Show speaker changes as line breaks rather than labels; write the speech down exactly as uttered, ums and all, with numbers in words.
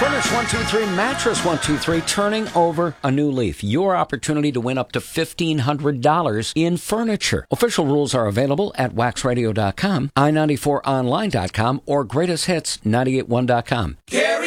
Furnish one two three, Mattress one two three, turning over a new leaf. Your opportunity to win up to fifteen hundred dollars in furniture. Official rules are available at wax radio dot com, i ninety-four online dot com, or greatest hits nine eight one dot com.
Gary